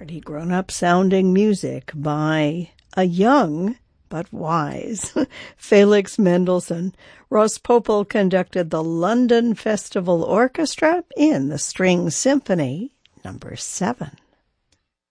pretty grown-up sounding music by a young but wise Felix Mendelssohn. Ross Popel conducted the London Festival Orchestra in the String Symphony No. 7.